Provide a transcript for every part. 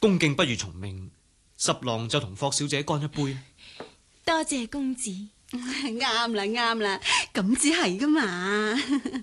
恭敬不如從命，十郎就同霍小姐乾一杯。 多謝公子。 啱啦啱啦，咁至係噶嘛。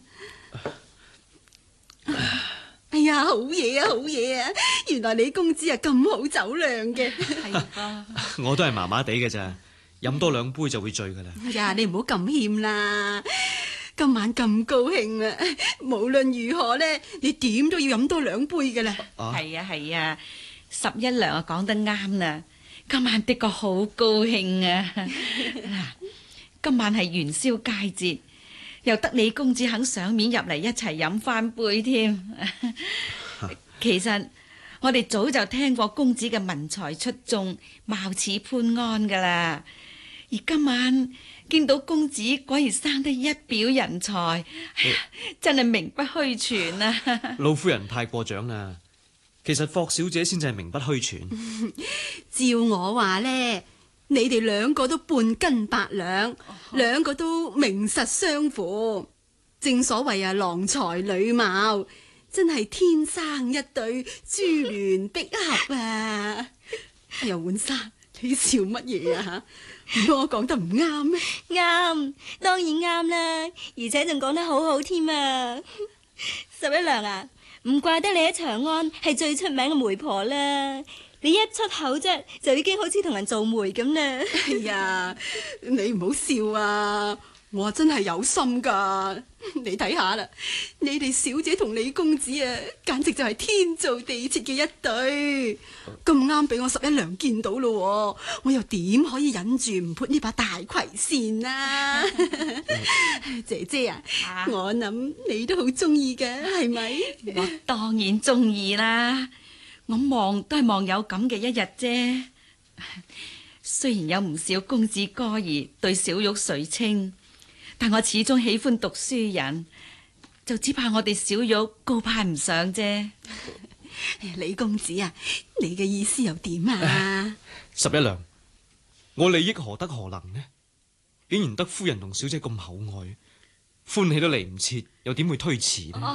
哎呀，好嘢啊好嘢啊！原來你公子係咁好酒量嘅。 係啊， 我都係麻麻地嘅咋，飲多2杯就會醉噶啦。 哎呀，你唔好咁謙啦，今晚咁高興啦，無論如何呢，你點都要飲多2杯噶啦。 係啊係啊，11娘啊講得啱啦，今晚的確好高興啊！嗱，今晚係元宵佳節。又得你公子肯上面入嚟一齊飲翻杯添。其實我哋早就聽過公子嘅文才出眾，貌似潘安噶啦。而今晚見到公子果然生得一表人才，真係名不虛傳啊！ 老夫人太過獎啦，其實霍小姐先至係名不虛傳。 照我話呢，你哋2個都半斤8兩，2個都名實相符。正所謂啊，郎才女貌，真係天生一對珠聯璧合啊！哎呀，浣紗，你笑乜嘢啊？唔通我講得唔啱咩？ 啱，當然啱啦，而且仲講得好好添啊！11娘啊，唔怪得你喺長安係最出名嘅媒婆啦。你一出口啫，就已經好似同人做媒咁啦。 哎呀，你唔好笑啊！我真係有心噶，你睇下啦，你哋小姐同李公子啊，簡直就係天造地設嘅一對。咁啱俾我11娘見到咯，我又點可以忍住唔潑呢把大葵扇啊？姐姐啊，我諗你都好中意嘅，係咪？ 我當然中意啦。我望都係望有咁嘅一日啫。雖然有唔少公子哥兒對小玉垂青，但我始終喜歡讀書人，就只怕我哋小玉高攀唔上啫。 李公子啊，你嘅意思又點啊 ？11娘，我利益何德何能呢？竟然得夫人同小姐咁厚愛，歡喜都嚟唔切，又點會推辭呢？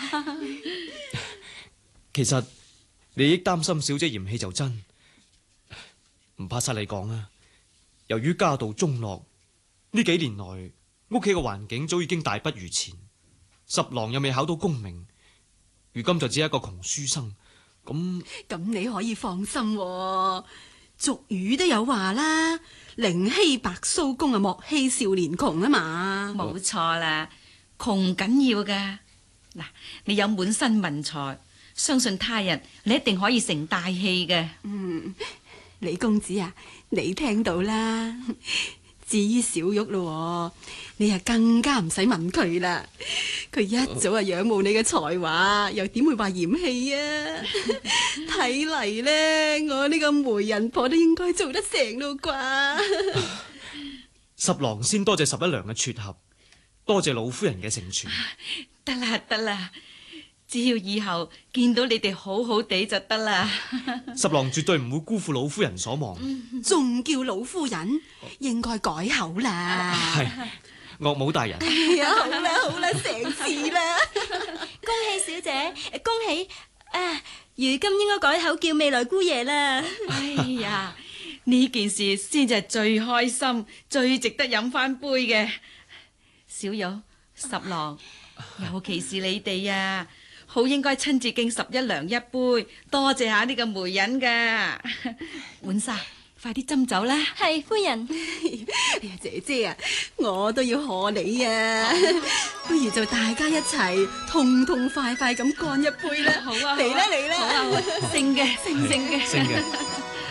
其實利益擔心小姐嫌棄就真，唔怕晒你講啊。由於家道中落，呢幾年來屋企嘅環境早已經大不如前，十郎又未考到功名，如今就只係一個窮書生。咁你可以放心喎，俗語都有話啦，寧欺白鬚公啊，莫欺少年窮啊嘛。 冇錯啦，窮唔緊要噶。嗱，你有滿身文才，相信他日你一定可以成大器嘅。 李公子啊，你聽到啦。至於小玉咯，你啊更加唔使問佢啦。佢一早啊仰慕你嘅才華，又點會話嫌棄啊？睇嚟呢，我呢個媒人婆都應該做得成咯啩。 十郎先多謝11娘嘅撮合，多謝老夫人嘅成全。 得啦得啦，只要以後見到你哋好好地就得啦。 十郎絕對唔會辜負老夫人所望。 仲叫老夫人，應該改口啦。 係岳母大人。 哎呀，好啦好啦，成事啦。 恭喜小姐，恭喜啊！如今應該改口叫未來姑爺啦。 哎呀，呢件事先至係最開心、最值得飲翻杯嘅。小玉、十郎，尤其是你哋啊，好應該親自敬11娘一杯，多謝下呢個媒人噶。浣紗，快啲斟酒啦。 係夫人。 哎呀，姐姐啊，我都要賀你啊！不如就大家一齊痛痛快快咁乾一杯啦。 好啊， 嚟啦嚟啦， 好啊，勝嘅，勝嘅。